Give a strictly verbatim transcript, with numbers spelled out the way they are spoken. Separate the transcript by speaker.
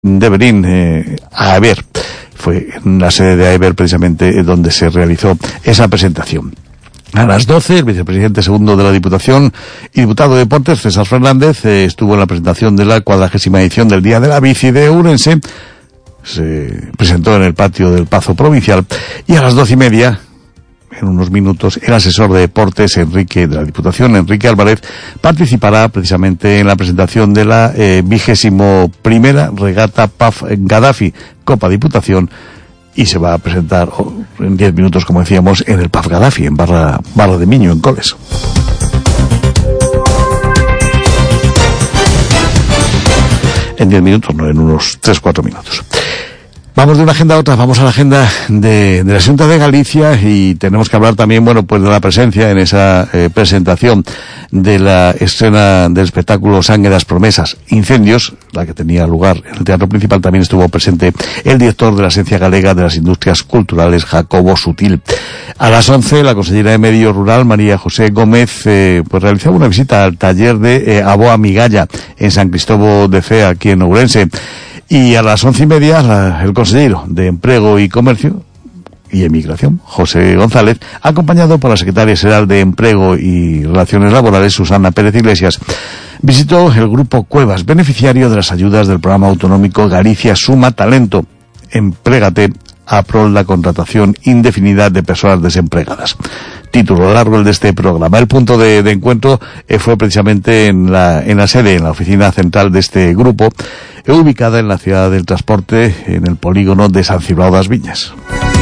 Speaker 1: de Berín, eh, a Aeber. Fue en la sede de Aeber precisamente donde se realizó esa presentación. A las doce, el vicepresidente segundo de la Diputación y diputado de Deportes, César Fernández, eh, estuvo en la presentación de la cuadragésima edición del Día de la Bici de Ourense. Se presentó en el patio del Pazo Provincial. Y a las doce y media, en unos minutos, el asesor de deportes Enrique de la Diputación, Enrique Álvarez, participará precisamente en la presentación de la eh, vigésimo primera regata P A F Gaddafi, Copa Diputación, y se va a presentar oh, en diez minutos, como decíamos, en el P A F Gaddafi, en Barra, Barra de Miño, en Coles. En diez minutos, no, en unos tres a cuatro minutos. Vamos de una agenda a otra, vamos a la agenda de, de la Xunta de Galicia y tenemos que hablar también, bueno, pues de la presencia en esa eh, presentación de la escena del espectáculo Sangue das Promesas, Incendios, la que tenía lugar en el Teatro Principal. También estuvo presente el director de la Agencia Galega de las Industrias Culturales, Jacobo Sutil. A las once, la consellera de Medio Rural, María José Gómez, eh, pues realizaba una visita al taller de eh, Aboa Migalla en San Cristóbal de Cea, aquí en Ourense. Y a las once y media, la, el consejero de Empleo y Comercio y Emigración, José González, acompañado por la secretaria general de Empleo y Relaciones Laborales, Susana Pérez Iglesias, visitó el grupo Cuevas, beneficiario de las ayudas del programa autonómico Galicia Suma Talento. Emprégate a prol la contratación indefinida de personas desemplegadas. Título largo el de este programa. El punto de, de encuentro eh, fue precisamente en la, en la sede, en la oficina central de este grupo, eh, ubicada en la ciudad del transporte, en el polígono de San Cibrao das Viñas.